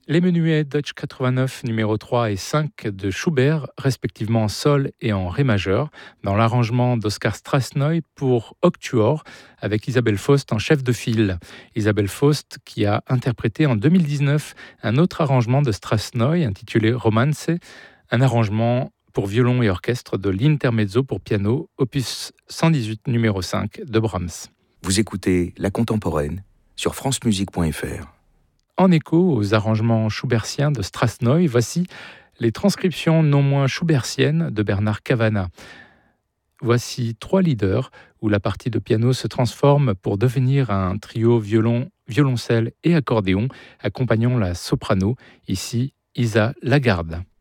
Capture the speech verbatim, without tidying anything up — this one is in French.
Les menuets Deutsch quatre-vingt-neuf numéro trois et cinq de Schubert, respectivement en sol et en ré majeur, dans l'arrangement d'Oskar Strasnoy pour Octuor, avec Isabelle Faust en chef de file. Isabelle Faust qui a interprété en deux mille dix-neuf un autre arrangement de Strasnoy intitulé Romance, un arrangement pour violon et orchestre de l'Intermezzo pour piano, opus cent dix-huit numéro cinq de Brahms. Vous écoutez La Contemporaine sur francemusique point f r. En écho aux arrangements schubertiens de Strasnoy, voici les transcriptions non moins schubertiennes de Bernard Cavana. Voici trois leaders où la partie de piano se transforme pour devenir un trio violon, violoncelle et accordéon, accompagnant la soprano, ici Isa Lagarde.